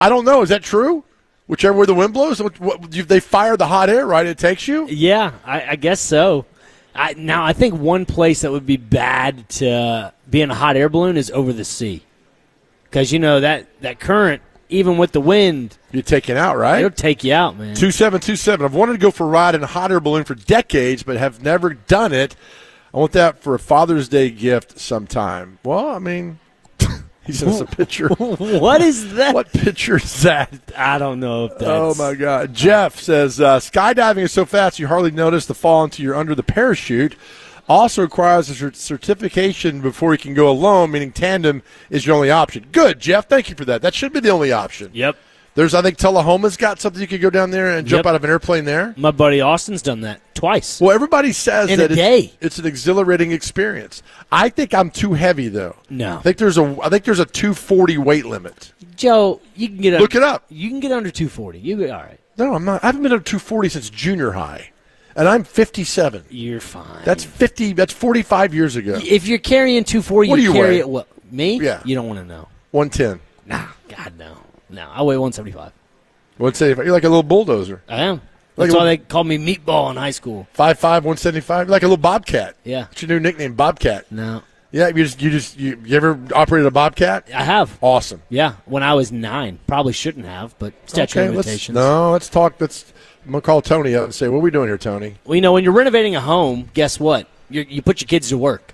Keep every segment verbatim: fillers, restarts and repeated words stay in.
I don't know. Is that true? Whichever way the wind blows, what, what, they fire the hot air, right? It takes you? Yeah, I, I guess so. I, now, I think one place that would be bad to be in a hot air balloon is over the sea. Because, you know, that, that current, even with the wind, you're taken out, right? It'll take you out, man. two seven two seven. I've wanted to go for a ride in a hot air balloon for decades, but have never done it. I want that for a Father's Day gift sometime. Well, I mean, he sent us a picture. What is that? What picture is that? I don't know if that's... Oh, my God. Jeff says, uh, skydiving is so fast you hardly notice the fall until you're under the parachute. Also requires a cert- certification before you can go alone, meaning tandem is your only option. Good, Jeff. Thank you for that. That should be the only option. Yep. There's, I think, Tullahoma's got something you could go down there and jump Yep. out of an airplane there. My buddy Austin's done that twice. Well, everybody says In that a it's, day. it's an exhilarating experience. I think I'm too heavy, though. No. I think there's a I think there's a two forty weight limit. Joe, you can get Look under, it up. You can get under two forty. You be all right. No, I'm not. I haven't been under two forty since junior high, and I'm fifty-seven. You're fine. That's fifty. That's forty-five years ago. If you're carrying two forty, What you, do you carry weigh? it well. Me? Yeah. You don't want to know. one ten. Nah, God, no. No, I weigh one seventy-five. One seventy-five. You're like a little bulldozer. I am. Like That's a- why they called me Meatball in high school. five five, one seventy-five. Like a little bobcat. Yeah. What's your new nickname? Bobcat. No. Yeah. You just you just you, you ever operated a bobcat? I have. Awesome. Yeah, when I was nine. Probably shouldn't have, but statute Okay, of let's, limitations. no, let's talk. Let's. I'm gonna call Tony up and say, "What are we doing here, Tony?" Well, you know, when you're renovating a home, guess what? you you put your kids to work.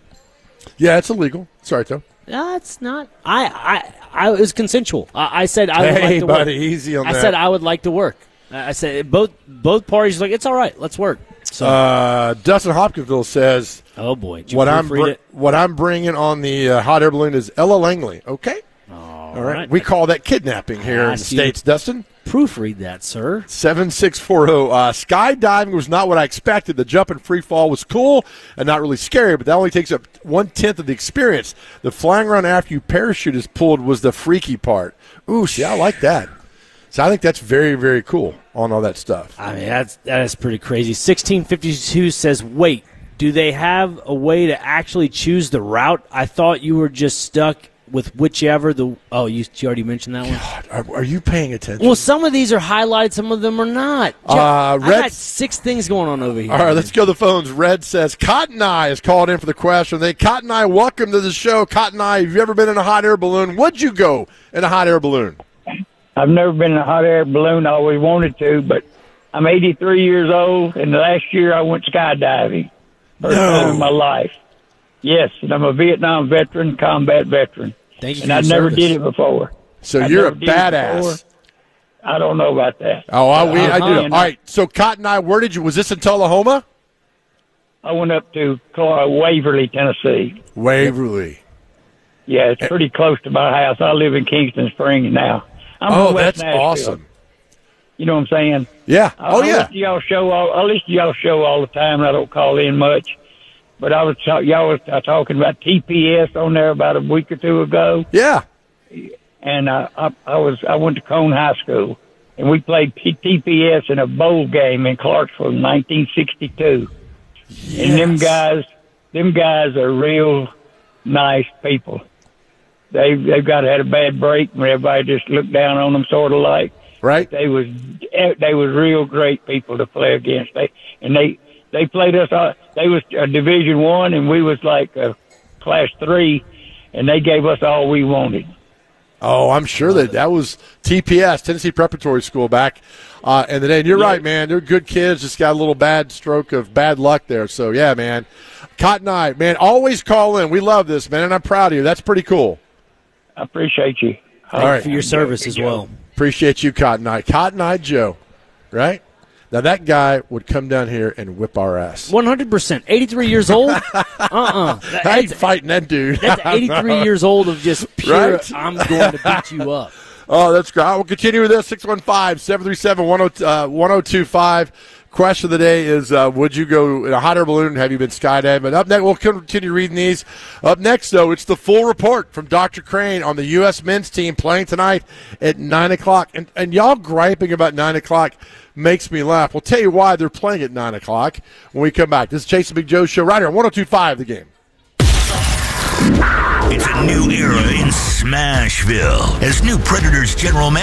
Yeah, it's illegal. Sorry, Tony. No, it's not. I, I, I it was consensual. I, I said I would Hey, like to buddy, work. easy on I that. said I would like to work. I said both both parties were like, it's all right, let's work. So, Uh, Dustin Hopkinsville says, oh boy, did you "What I'm proofread br- it? what I'm bringing on the uh, hot air balloon is Ella Langley." Okay, All all right. right. We call that kidnapping here in the asked you- States, Dustin. Proofread that, sir. seven six four zero. Uh, skydiving was not what I expected. The jump and free fall was cool and not really scary, but that only takes up one-tenth of the experience. The flying around after you parachute is pulled was the freaky part. Ooh, see, I like that. So I think that's very, very cool on all that stuff. I mean, that's that is pretty crazy. sixteen fifty-two says, wait, do they have a way to actually choose the route? I thought you were just stuck with whichever the. Oh, you, you already mentioned that one. God, are, are you paying attention? Well, some of these are highlighted, some of them are not. Uh, I Red- got six things going on over here. All right, let's go to the phones. Red says, Cotton Eye is called in for the question. They, Cotton Eye, welcome to the show. Cotton Eye, have you ever been in a hot air balloon? Would you go in a hot air balloon? I've never been in a hot air balloon. I always wanted to, but I'm eighty-three years old, and last year I went skydiving. First No. time in my life. Yes, and I'm a Vietnam veteran, combat veteran. Thank you And for I your never service. did it before. So I you're a never did it badass. before. I don't know about that. Oh, I, we, I do. Uh-huh. All right, so Cotton Eye, where did you, was this in Tullahoma? I went up to Cla- Waverly, Tennessee. Waverly. Yeah, it's pretty close to my house. I live in Kingston Springs now. I'm Oh, from West that's Nashville. awesome. You know what I'm saying? Yeah. I, Oh, I yeah. listen to y'all show all. I listen to y'all show all the time. And I don't call in much, but I was ta- y'all was uh, talking about T P S on there about a week or two ago, Yeah. and uh, I, I was I went to Cone High School, and we played P- T P S in a bowl game in Clarksville in nineteen sixty-two. And them guys, them guys are real nice people. They they've got had a bad break, and everybody just looked down on them, sort of like. Right? They was they was real great people to play against. They and they they played us. Uh, they was uh, Division One, and we was like uh, Class Three, and they gave us all we wanted. Oh, I'm sure that that was T P S, Tennessee Preparatory School, back uh, in the day. And you're Yeah. right, man. They're good kids. Just got a little bad stroke of bad luck there. So, yeah, man. Cotton Eye, man, always call in. We love this, man, and I'm proud of you. That's pretty cool. I appreciate you. Thank All you right. for your service as well. Appreciate you, Cotton Eye. Cotton Eye Joe, right? Now, that guy would come down here and whip our ass. one hundred percent. eighty-three years old? Uh-uh. I ain't That's, fighting that dude. that's eighty-three years old of just pure, Right? I'm going to beat you up. Oh, that's great. We'll continue with this. six one five, seven three seven, one oh two five. Question of the day is, uh, would you go in a hot air balloon? Have you been skydiving? But up next, we'll continue reading these. Up next, though, it's the full report from Doctor Crane on the U S men's team playing tonight at nine o'clock. And, and y'all griping about nine o'clock makes me laugh. We'll tell you why they're playing at nine o'clock when we come back. This is Chase and Big Joe show right here on one oh two five The Game. It's a new era in Smashville as new Predators general manager